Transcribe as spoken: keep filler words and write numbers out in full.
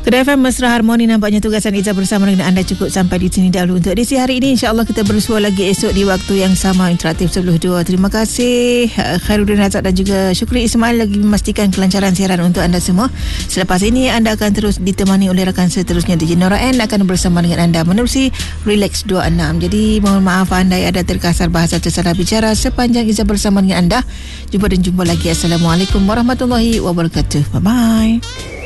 Sudah F M Mesra Harmoni, nampaknya tugasan Izzah bersama dengan anda cukup sampai di sini dahulu untuk edisi hari ini. InsyaAllah kita bersua lagi esok di waktu yang sama, interaktif sepuluh dua. Terima kasih Khairuddin Razak dan juga Syukri Ismail lagi memastikan kelancaran siaran untuk anda semua. Selepas ini anda akan terus ditemani oleh rakan seterusnya di Nora N akan bersama dengan anda menerusi Relax dua puluh enam. Jadi mohon maaf andai ada terkasar bahasa tersalah bicara sepanjang Izzah bersama dengan anda. Jumpa dan jumpa lagi. Assalamualaikum warahmatullahi wabarakatuh. Bye bye.